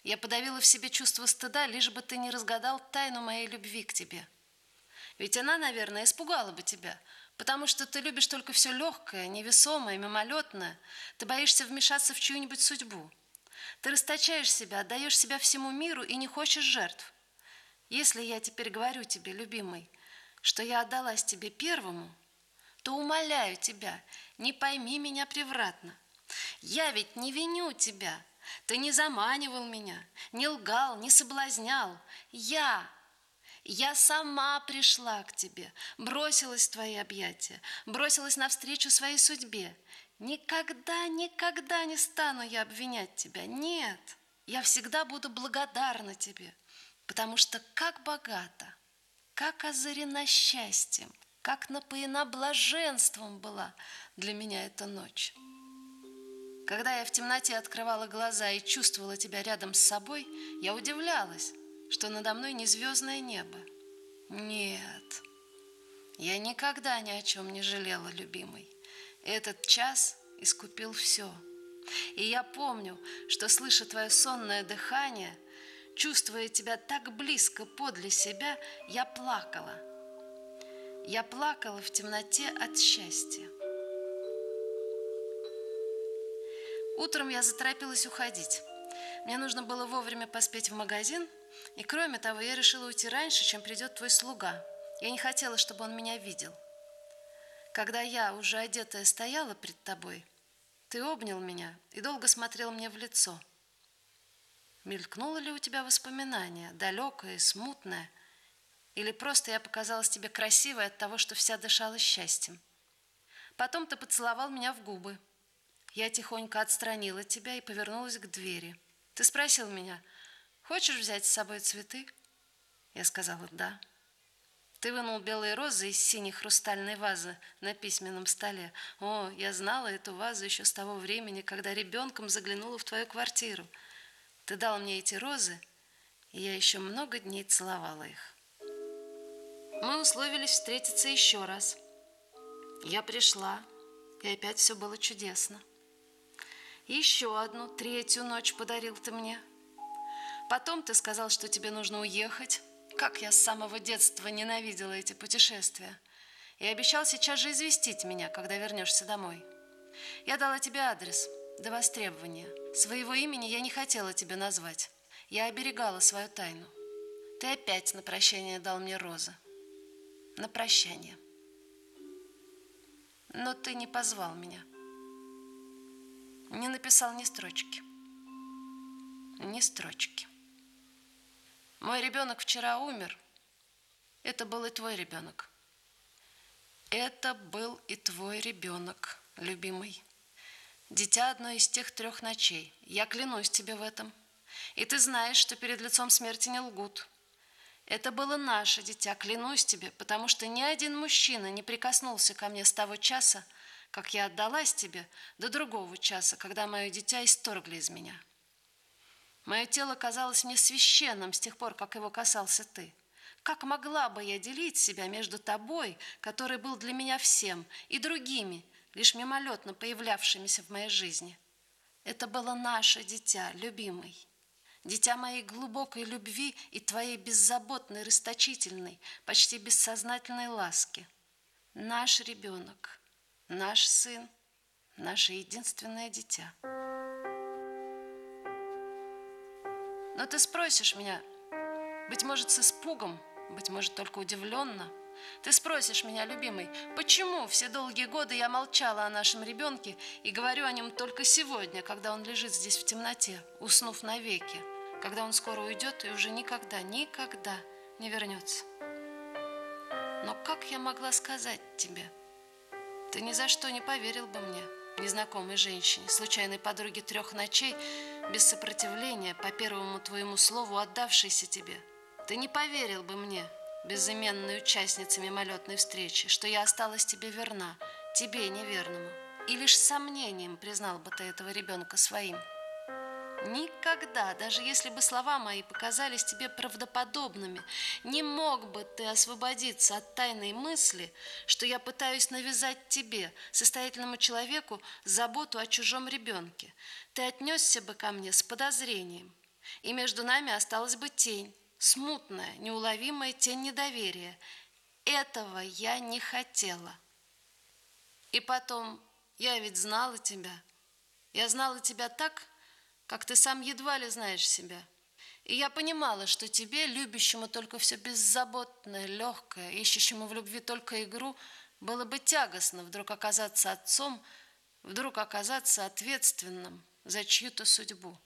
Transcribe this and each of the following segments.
Я подавила в себе чувство стыда, лишь бы ты не разгадал тайну моей любви к тебе. Ведь она, наверное, испугала бы тебя, потому что ты любишь только все легкое, невесомое, мимолетное. Ты боишься вмешаться в чью-нибудь судьбу. Ты расточаешь себя, отдаешь себя всему миру и не хочешь жертв. Если я теперь говорю тебе, любимый, что я отдалась тебе первому, то умоляю тебя, не пойми меня превратно. Я ведь не виню тебя. Ты не заманивал меня, не лгал, не соблазнял. Я сама пришла к тебе, бросилась в твои объятия, бросилась навстречу своей судьбе. Никогда, никогда не стану я обвинять тебя. Нет, я всегда буду благодарна тебе, потому что как богата, как озарена счастьем, как напоена блаженством была для меня эта ночь. Когда я в темноте открывала глаза и чувствовала тебя рядом с собой, я удивлялась, что надо мной не звездное небо. Нет, я никогда ни о чем не жалела, любимый. Этот час искупил все. И я помню, что, слыша твое сонное дыхание, чувствуя тебя так близко подле себя, я плакала. Я плакала в темноте от счастья. Утром я заторопилась уходить. Мне нужно было вовремя поспеть в магазин, и кроме того, я решила уйти раньше, чем придет твой слуга. Я не хотела, чтобы он меня видел. Когда я, уже одетая, стояла пред тобой, ты обнял меня и долго смотрел мне в лицо. Мелькнуло ли у тебя воспоминание, далекое, смутное, или просто я показалась тебе красивой от того, что вся дышала счастьем? Потом ты поцеловал меня в губы. Я тихонько отстранила тебя и повернулась к двери. Ты спросил меня: хочешь взять с собой цветы? Я сказала: да. Ты вынул белые розы из синей хрустальной вазы на письменном столе. О, я знала эту вазу еще с того времени, когда ребенком заглянула в твою квартиру. Ты дал мне эти розы, и я еще много дней целовала их. Мы условились встретиться еще раз. Я пришла, и опять все было чудесно. Еще одну, третью ночь подарил ты мне. Потом ты сказал, что тебе нужно уехать. Как я с самого детства ненавидела эти путешествия. И обещал сейчас же известить меня, когда вернешься домой. Я дала тебе адрес до востребования. Своего имени я не хотела тебя назвать. Я оберегала свою тайну. Ты опять на прощание дал мне розы. На прощание. Но ты не позвал меня. Не написал ни строчки. Ни строчки. Мой ребенок вчера умер. Это был и твой ребенок. Это был и твой ребенок, любимый. Дитя одной из тех 3 ночей. Я клянусь тебе в этом. И ты знаешь, что перед лицом смерти не лгут. Это было наше дитя, клянусь тебе, потому что ни один мужчина не прикоснулся ко мне с того часа, как я отдалась тебе, до другого часа, когда мое дитя исторгли из меня. Мое тело казалось мне священным с тех пор, как его касался ты. Как могла бы я делить себя между тобой, который был для меня всем, и другими, лишь мимолетно появлявшимися в моей жизни? Это было наше дитя, любимый. Дитя моей глубокой любви и твоей беззаботной, расточительной, почти бессознательной ласки. Наш ребенок, наш сын, наше единственное дитя. Но ты спросишь меня, быть может, с испугом, быть может, только удивленно. Ты спросишь меня, любимый, почему все долгие годы я молчала о нашем ребенке и говорю о нем только сегодня, когда он лежит здесь в темноте, уснув навеки, когда он скоро уйдет и уже никогда, никогда не вернется. Но как я могла сказать тебе? Ты ни за что не поверил бы мне, незнакомой женщине, случайной подруге 3 ночей, без сопротивления, по первому твоему слову, отдавшейся тебе. Ты не поверил бы мне, безыменной участнице мимолетной встречи, что я осталась тебе верна, тебе неверному, и лишь с сомнением признал бы ты этого ребенка своим. Никогда, даже если бы слова мои показались тебе правдоподобными, не мог бы ты освободиться от тайной мысли, что я пытаюсь навязать тебе, состоятельному человеку, заботу о чужом ребенке. Ты отнесся бы ко мне с подозрением. И между нами осталась бы тень, смутная, неуловимая тень недоверия. Этого я не хотела. И потом, я ведь знала тебя. Я знала тебя так, как ты сам едва ли знаешь себя. И я понимала, что тебе, любящему только все беззаботное, легкое, ищущему в любви только игру, было бы тягостно вдруг оказаться отцом, вдруг оказаться ответственным за чью-то судьбу.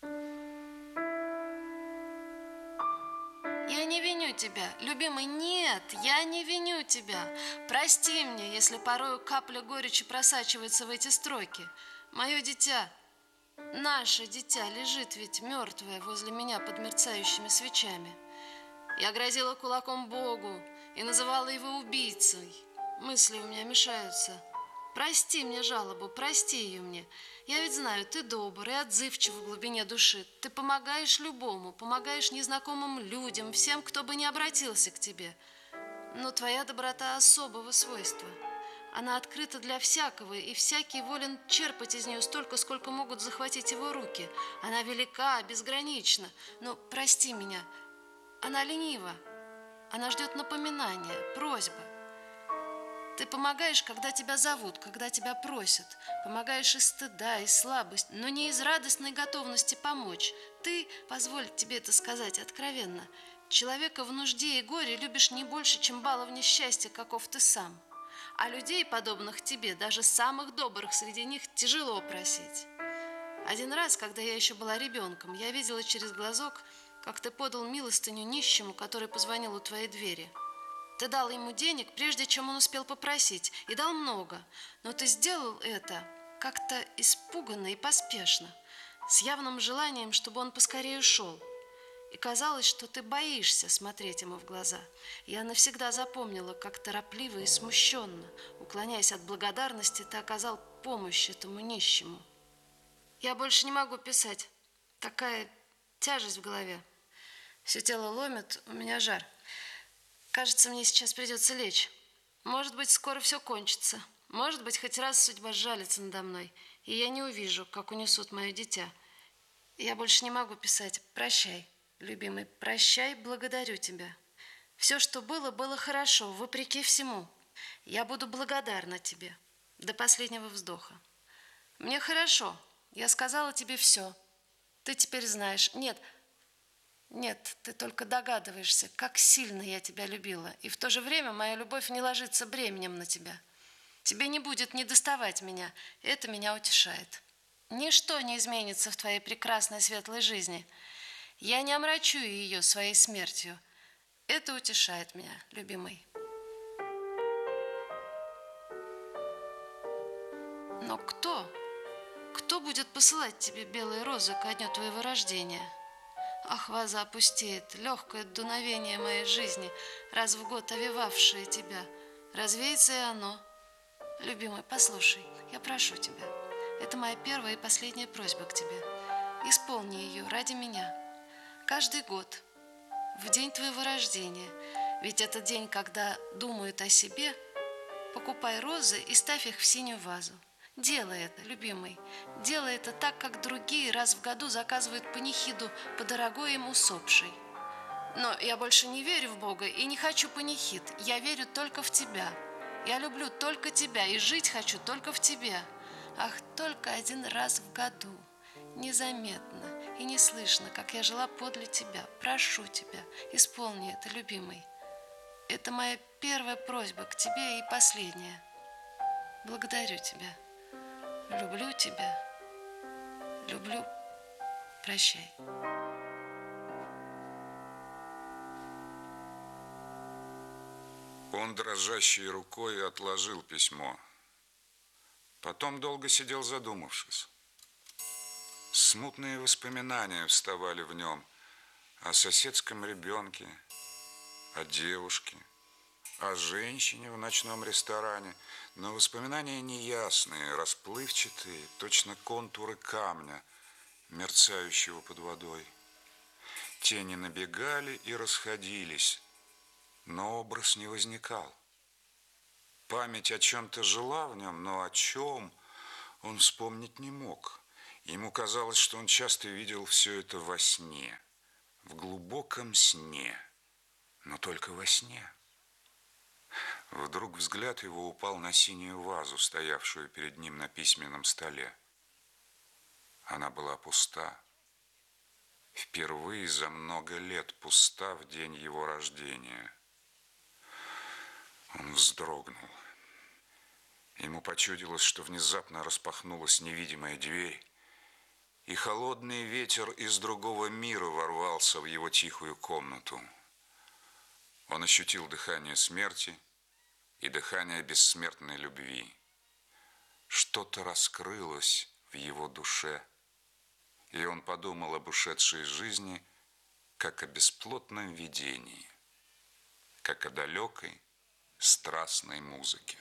Я не виню тебя, любимый, нет, я не виню тебя. Прости мне, если порою капля горечи просачивается в эти строки. Мое дитя, наше дитя лежит ведь мертвое возле меня под мерцающими свечами. Я грозила кулаком Богу и называла его убийцей. Мысли у меня мешаются. Прости мне жалобу, прости ее мне. Я ведь знаю, ты добр и отзывчив в глубине души. Ты помогаешь любому, помогаешь незнакомым людям, всем, кто бы не обратился к тебе. Но твоя доброта особого свойства. Она открыта для всякого, и всякий волен черпать из нее столько, сколько могут захватить его руки. Она велика, безгранична. Но прости меня, она ленива. Она ждет напоминания, просьбы. Ты помогаешь, когда тебя зовут, когда тебя просят. Помогаешь из стыда, из слабости, но не из радостной готовности помочь. Ты, позволь тебе это сказать откровенно, человека в нужде и горе любишь не больше, чем баловня счастья, каков ты сам. А людей, подобных тебе, даже самых добрых среди них, тяжело просить. Один раз, когда я еще была ребенком, я видела через глазок, как ты подал милостыню нищему, который позвонил у твоей двери. Ты дал ему денег, прежде чем он успел попросить, и дал много, но ты сделал это как-то испуганно и поспешно, с явным желанием, чтобы он поскорее ушел. И казалось, что ты боишься смотреть ему в глаза. Я навсегда запомнила, как торопливо и смущенно, уклоняясь от благодарности, ты оказал помощь этому нищему. Я больше не могу писать. Такая тяжесть в голове. Все тело ломит, у меня жар. Кажется, мне сейчас придется лечь. Может быть, скоро все кончится. Может быть, хоть раз судьба сжалится надо мной, и я не увижу, как унесут мое дитя. Я больше не могу писать. Прощай, любимый, прощай, благодарю тебя. Все, что было, было хорошо, вопреки всему. Я буду благодарна тебе до последнего вздоха. Мне хорошо. Я сказала тебе все. Ты теперь знаешь. Нет, ты только догадываешься, как сильно я тебя любила, и в то же время моя любовь не ложится бременем на тебя. Тебе не будет недоставать меня, и это меня утешает. Ничто не изменится в твоей прекрасной светлой жизни. Я не омрачу ее своей смертью. Это утешает меня, любимый. Но кто? Кто будет посылать тебе белые розы ко дню твоего рождения? Ах, ваза опустеет, легкое дуновение моей жизни, раз в год овевавшее тебя. Развеется и оно. Любимый, послушай, я прошу тебя. Это моя первая и последняя просьба к тебе. Исполни ее ради меня. Каждый год, в день твоего рождения, ведь это день, когда думают о себе, покупай розы и ставь их в синюю вазу. Делай это, любимый. Делай это так, как другие раз в году заказывают панихиду по дорогой им усопшей. Но я больше не верю в Бога и не хочу панихид. Я верю только в тебя. Я люблю только тебя и жить хочу только в тебе. Ах, только один раз в году, незаметно и не слышно, как я жила подле тебя. Прошу тебя, исполни это, любимый. Это моя первая просьба к тебе и последняя. Благодарю тебя. Люблю тебя. Люблю. Прощай. Он дрожащей рукой отложил письмо. Потом долго сидел, задумавшись. Смутные воспоминания вставали в нем о соседском ребенке, о девушке, о женщине в ночном ресторане, но воспоминания неясные, расплывчатые, точно контуры камня, мерцающего под водой. Тени набегали и расходились, но образ не возникал. Память о чем-то жила в нем, но о чем он вспомнить не мог. Ему казалось, что он часто видел все это во сне, в глубоком сне, но только во сне. Вдруг взгляд его упал на синюю вазу, стоявшую перед ним на письменном столе. Она была пуста. Впервые за много лет пуста в день его рождения. Он вздрогнул. Ему почудилось, что внезапно распахнулась невидимая дверь, и холодный ветер из другого мира ворвался в его тихую комнату. Он ощутил дыхание смерти и дыхание бессмертной любви. Что-то раскрылось в его душе, и он подумал об ушедшей жизни, как о бесплотном видении, как о далекой страстной музыке.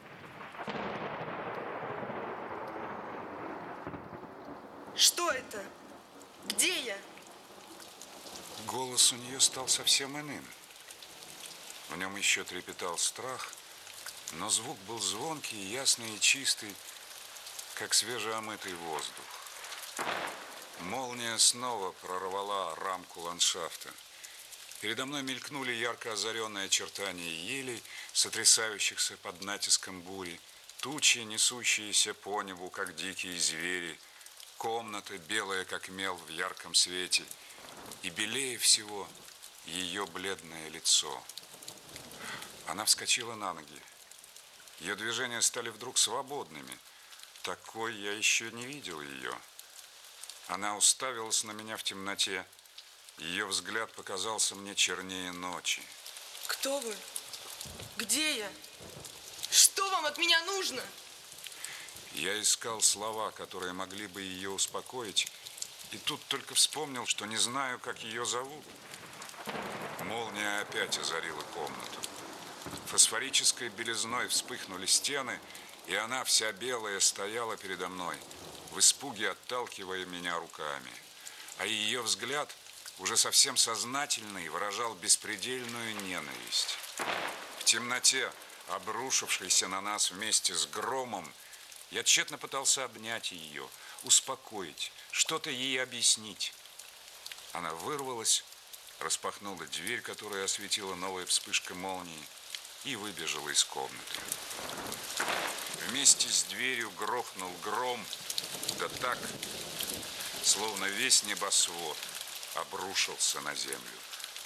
Что это? Где я? Голос у нее стал совсем иным. В нем еще трепетал страх, но звук был звонкий, ясный и чистый, как свежеомытый воздух. Молния снова прорвала рамку ландшафта. Передо мной мелькнули ярко озаренные очертания елей, сотрясающихся под натиском бури, тучи, несущиеся по небу, как дикие звери, комната, белая, как мел в ярком свете, и белее всего ее бледное лицо. Она вскочила на ноги. Ее движения стали вдруг свободными. Такой я еще не видел ее. Она уставилась на меня в темноте. Ее взгляд показался мне чернее ночи. Кто вы? Где я? Что вам от меня нужно? Я искал слова, которые могли бы ее успокоить, и тут только вспомнил, что не знаю, как ее зовут. Молния опять озарила комнату. Фосфорической белизной вспыхнули стены, и она вся белая стояла передо мной, в испуге отталкивая меня руками. А ее взгляд, уже совсем сознательный, выражал беспредельную ненависть. В темноте, обрушившейся на нас вместе с громом, я тщетно пытался обнять ее, успокоить, что-то ей объяснить. Она вырвалась, распахнула дверь, которую осветила новая вспышка молнии, и выбежала из комнаты. Вместе с дверью грохнул гром, да так, словно весь небосвод обрушился на землю.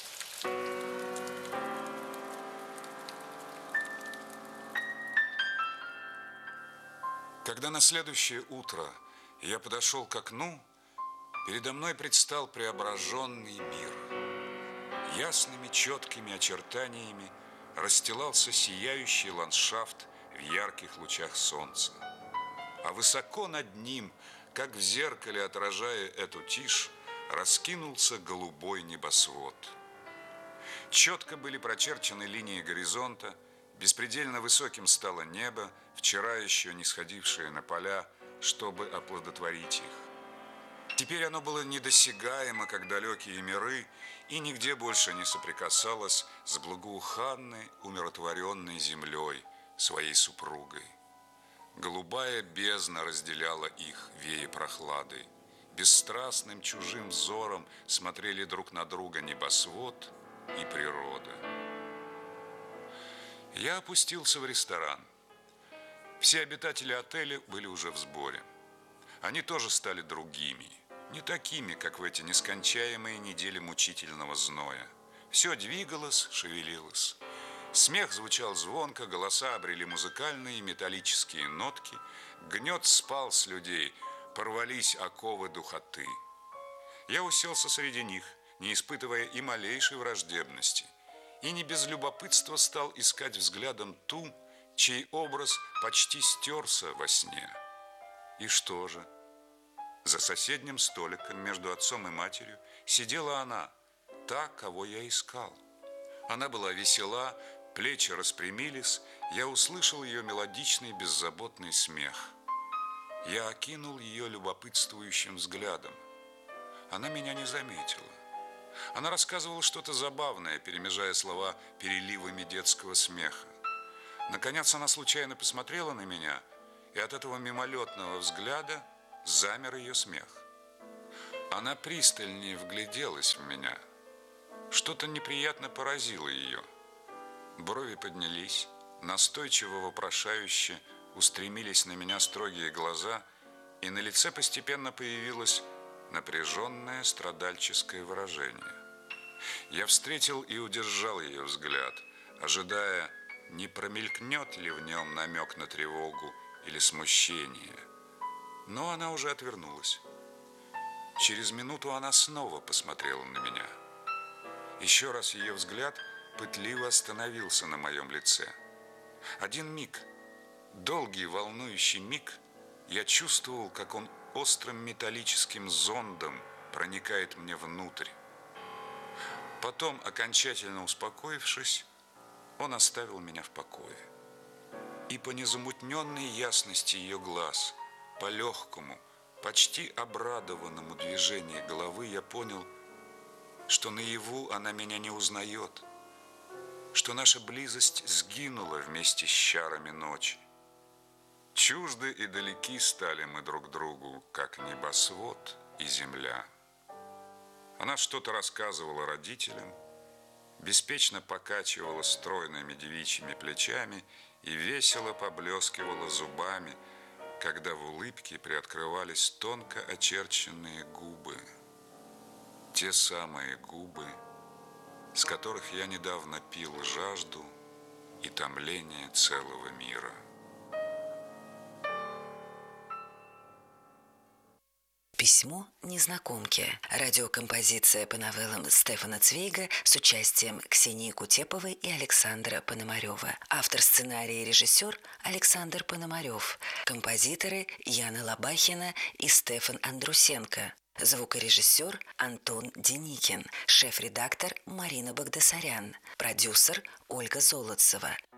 Когда на следующее утро я подошел к окну, передо мной предстал преображенный мир. Ясными, четкими очертаниями расстилался сияющий ландшафт в ярких лучах солнца. А высоко над ним, как в зеркале отражая эту тишь, раскинулся голубой небосвод. Четко были прочерчены линии горизонта, беспредельно высоким стало небо, вчера еще не сходившее на поля, чтобы оплодотворить их. Теперь оно было недосягаемо, как далекие миры, и нигде больше не соприкасалось с благоуханной, умиротворенной землей, своей супругой. Голубая бездна разделяла их, вея прохладой. Бесстрастным чужим взором смотрели друг на друга небосвод и природа. Я опустился в ресторан. Все обитатели отеля были уже в сборе. Они тоже стали другими, не такими, как в эти нескончаемые недели мучительного зноя. Все двигалось, шевелилось. Смех звучал звонко, голоса обрели музыкальные металлические нотки. Гнет спал с людей, порвались оковы духоты. Я уселся среди них, не испытывая и малейшей враждебности, и не без любопытства стал искать взглядом ту, чей образ почти стерся во сне. И что же? За соседним столиком между отцом и матерью сидела она, та, кого я искал. Она была весела, плечи распрямились, я услышал ее мелодичный беззаботный смех. Я окинул ее любопытствующим взглядом. Она меня не заметила. Она рассказывала что-то забавное, перемежая слова переливами детского смеха. Наконец она случайно посмотрела на меня, и от этого мимолетного взгляда замер ее смех. Она пристальнее вгляделась в меня. Что-то неприятно поразило ее. Брови поднялись, настойчиво вопрошающе устремились на меня строгие глаза, и на лице постепенно появилось напряженное страдальческое выражение. Я встретил и удержал ее взгляд, ожидая, не промелькнет ли в нем намек на тревогу или смущение. Но она уже отвернулась. Через минуту она снова посмотрела на меня. Еще раз ее взгляд пытливо остановился на моем лице. Один миг, долгий волнующий миг, я чувствовал, как он острым металлическим зондом проникает мне внутрь. Потом, окончательно успокоившись, он оставил меня в покое. И по незамутненной ясности ее глаз, по легкому, почти обрадованному движению головы я понял, что наяву она меня не узнает, что наша близость сгинула вместе с чарами ночи. Чужды и далеки стали мы друг другу, как небосвод и земля. Она что-то рассказывала родителям, беспечно покачивала стройными девичьими плечами и весело поблескивала зубами, когда в улыбке приоткрывались тонко очерченные губы. Те самые губы, с которых я недавно пил жажду и томление целого мира. Письмо незнакомки. Радиокомпозиция по новеллам Стефана Цвейга с участием Ксении Кутеповой и Александра Пономарева. Автор сценария и режиссер Александр Пономарев. Композиторы Яна Лобахина и Стефан Андрусенко. Звукорежиссер Антон Деникин. Шеф-редактор Марина Багдасарян. Продюсер Ольга Золотцева.